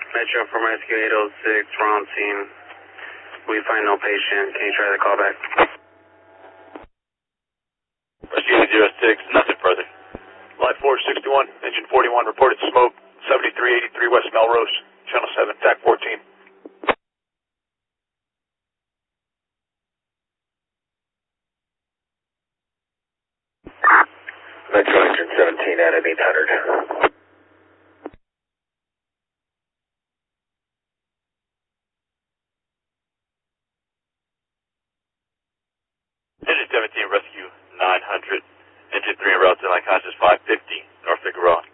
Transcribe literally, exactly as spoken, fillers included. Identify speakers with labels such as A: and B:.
A: Metro from Rescue eight oh six, wrong team. We find no patient. Can you try the call back?
B: Rescue eight oh six, nothing further.
C: Line four sixty-one, engine forty-one, reported smoke, seventy-three eighty-three West Melrose, channel seven, T A C fourteen.
A: Metro engine seventeen at an eight hundred.
B: Engine seventeen, rescue nine hundred. Engine three, route to unconscious five fifty, North Figueroa.